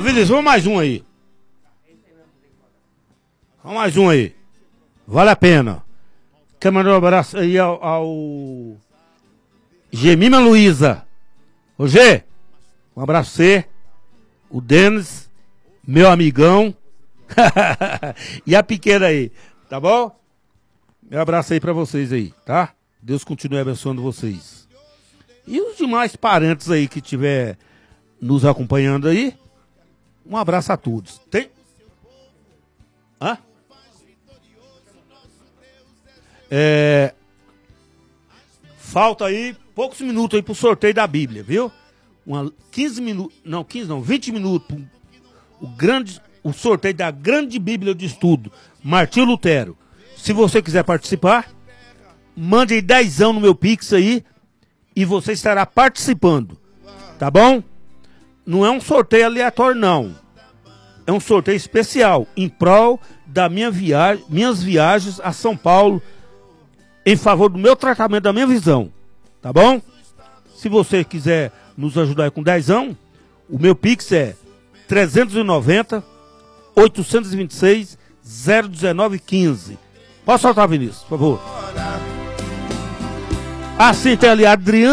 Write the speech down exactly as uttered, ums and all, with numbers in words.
Vinícius, vamos mais um aí. Vamos mais um aí. Vale a pena. Quer mandar um abraço aí ao, ao... Gemima Luiza. Ô Gê, um abraço pra você. O Denis, meu amigão. E a pequena aí, tá bom? Meu abraço aí pra vocês aí, tá? Deus continue abençoando vocês. E os demais parentes aí que estiver nos acompanhando aí, um abraço a todos. Tem? Hã? É... Falta aí poucos minutos aí pro sorteio da Bíblia, viu? Uma, quinze minutos, não, quinze não, vinte minutos. O, grande, o sorteio da grande Bíblia de estudo, Martinho Lutero. Se você quiser participar, mande aí dezão no meu Pix aí e você estará participando, tá bom? Não é um sorteio aleatório, não. É um sorteio especial em prol da minha viagem, minhas viagens a São Paulo, em favor do meu tratamento, da minha visão, tá bom? Se você quiser nos ajudar com dezão, o meu Pix é trezentos e noventa, oitocentos e vinte e seis, zero dezenove quinze. Pode soltar, Vinícius, por favor. Assim tem ali a Adriana.